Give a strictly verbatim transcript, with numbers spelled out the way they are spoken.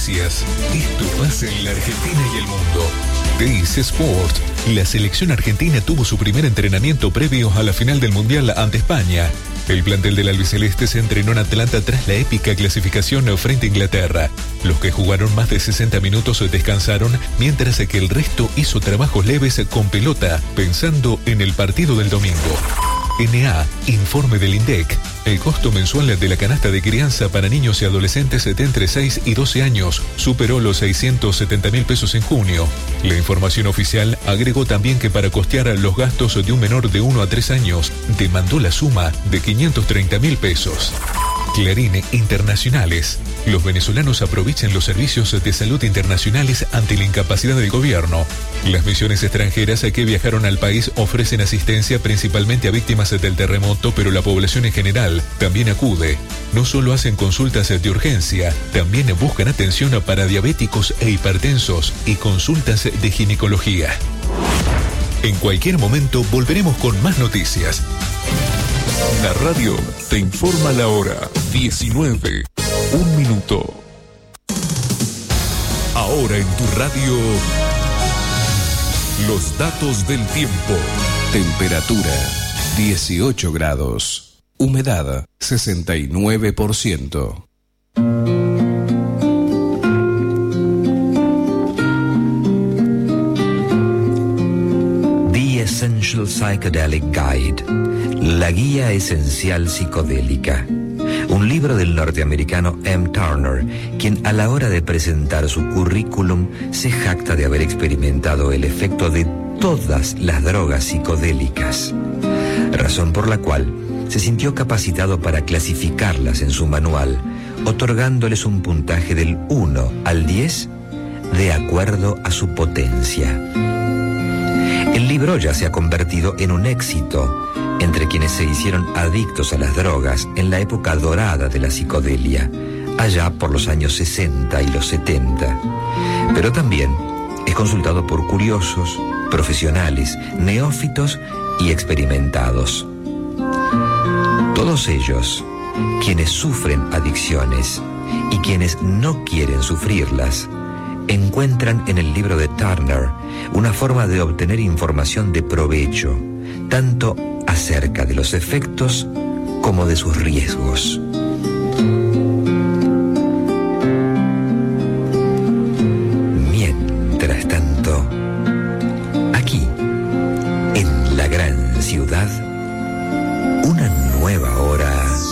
noticias. Esto pasa en la Argentina y el mundo. Teis Sport. La selección argentina tuvo su primer entrenamiento previo a la final del Mundial ante España. El plantel del albiceleste se entrenó en Atlanta tras la épica clasificación frente a Inglaterra. Los que jugaron más de sesenta minutos descansaron, mientras que el resto hizo trabajos leves con pelota, pensando en el partido del domingo. N A, informe del INDEC. El costo mensual de la canasta de crianza para niños y adolescentes de entre seis y doce años superó los seiscientos setenta mil pesos en junio. La información oficial agregó también que para costear los gastos de un menor de uno a tres años, demandó la suma de quinientos treinta mil pesos. Clarín Internacionales. Los venezolanos aprovechan los servicios de salud internacionales ante la incapacidad del gobierno. Las misiones extranjeras que viajaron al país ofrecen asistencia principalmente a víctimas del terremoto, pero la población en general también acude. No solo hacen consultas de urgencia, también buscan atención para diabéticos e hipertensos y consultas de ginecología. En cualquier momento volveremos con más noticias. La radio te informa la hora diecinueve, un minuto. Ahora en tu radio, los datos del tiempo. Temperatura dieciocho grados. Humedad sesenta y nueve por ciento. The Essential Psychedelic Guide, la guía esencial psicodélica. Un libro del norteamericano M. Turner, quien a la hora de presentar su currículum se jacta de haber experimentado el efecto de todas las drogas psicodélicas, razón por la cual se sintió capacitado para clasificarlas en su manual, otorgándoles un puntaje del uno al diez de acuerdo a su potencia. El libro ya se ha convertido en un éxito entre quienes se hicieron adictos a las drogas en la época dorada de la psicodelia, allá por los años sesenta y los setenta. Pero también es consultado por curiosos, profesionales, neófitos y experimentados. Todos ellos, quienes sufren adicciones y quienes no quieren sufrirlas, encuentran en el libro de Turner una forma de obtener información de provecho, tanto acerca de los efectos como de sus riesgos. Mientras tanto, aquí, en la gran ciudad, una nueva hora